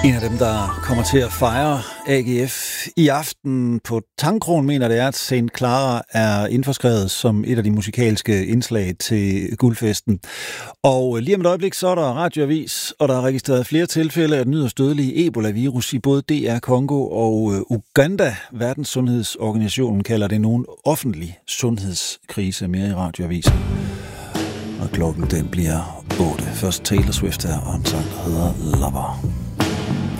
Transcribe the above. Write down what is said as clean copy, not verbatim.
En af dem, der kommer til at fejre AGF i aften på Tangkrogen, mener det er, at St. Clara er indforskrevet som et af de musikalske indslag til guldfesten. Og lige om et øjeblik, så er der radioavis, og der er registreret flere tilfælde af den yderst dødelige Ebola-virus i både DR Kongo og Uganda. Verdenssundhedsorganisationen kalder det nogen offentlig sundhedskrise, mere i radioavisen. Og klokken den bliver 8. Først Taylor Swift her, og en sang, der hedder Lover.